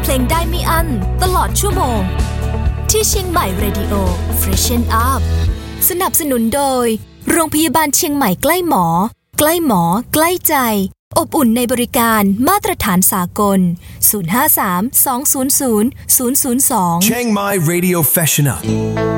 เพลงได้ไม่อั้นตลอดชั่วโมงที่เชียงใหม่ Radio Freshen Up สนับสนุนโดยโรงพยาบาลเชียงใหม่ใกล้หมอใกล้หมอใกล้ใจอบอุ่นในบริการมาตรฐานสากล053 200 002 Chiang Mai Radio Freshen Up